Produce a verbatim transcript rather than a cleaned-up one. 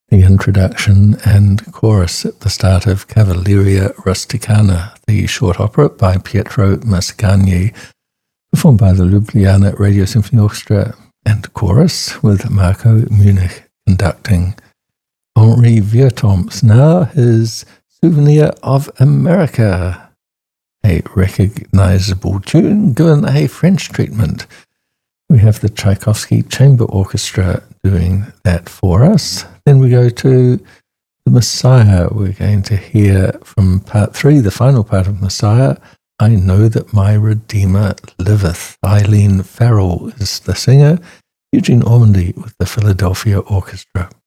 the introduction and chorus at the start of Cavalleria Rusticana, the short opera by Pietro Mascagni, performed by the Ljubljana Radio Symphony Orchestra, and chorus with Marco Munich conducting. Henri Vieuxtemps now, his Souvenir of America, a recognizable tune given a French treatment. We have the Tchaikovsky Chamber Orchestra doing that for us. Then we go to the Messiah. We're going to hear from part three, the final part of Messiah, I Know That My Redeemer Liveth. Eileen Farrell is the singer, Eugene Ormandy with the Philadelphia Orchestra.